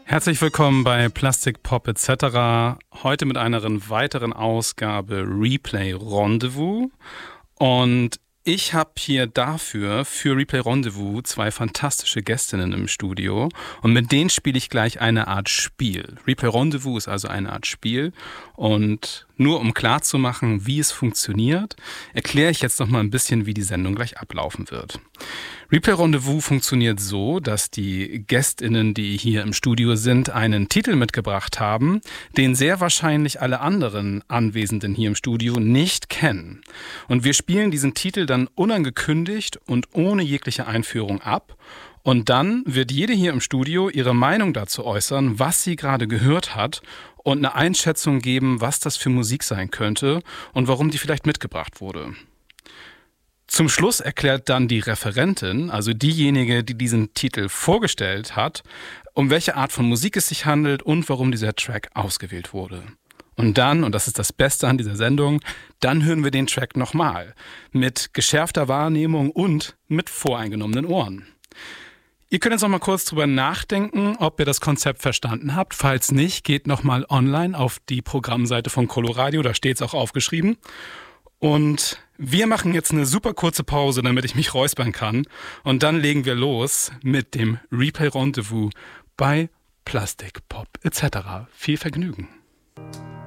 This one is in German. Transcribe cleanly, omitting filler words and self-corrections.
Herzlich willkommen bei Plastik Pop etc. Heute mit einer weiteren Ausgabe Replay Rendezvous. Und ich habe hier für Replay Rendezvous 2 fantastische Gästinnen im Studio. Und mit denen spiele ich gleich eine Art Spiel. Replay Rendezvous ist also eine Art Spiel. Und nur um klarzumachen, wie es funktioniert, erkläre ich jetzt noch mal ein bisschen, wie die Sendung gleich ablaufen wird. Replay Rendezvous funktioniert so, dass die GästInnen, die hier im Studio sind, einen Titel mitgebracht haben, den sehr wahrscheinlich alle anderen Anwesenden hier im Studio nicht kennen. Und wir spielen diesen Titel dann unangekündigt und ohne jegliche Einführung ab. Und dann wird jede hier im Studio ihre Meinung dazu äußern, was sie gerade gehört hat und eine Einschätzung geben, was das für Musik sein könnte und warum die vielleicht mitgebracht wurde. Zum Schluss erklärt dann die Referentin, also diejenige, die diesen Titel vorgestellt hat, um welche Art von Musik es sich handelt und warum dieser Track ausgewählt wurde. Und dann, und das ist das Beste an dieser Sendung, dann hören wir den Track nochmal. Mit geschärfter Wahrnehmung und mit voreingenommenen Ohren. Ihr könnt jetzt noch mal kurz drüber nachdenken, ob ihr das Konzept verstanden habt. Falls nicht, geht nochmal online auf die Programmseite von Coloradio, da steht es auch aufgeschrieben. Und wir machen jetzt eine super kurze Pause, damit ich mich räuspern kann. Und dann legen wir los mit dem Replay Rendezvous bei Plastik Pop etc. Viel Vergnügen.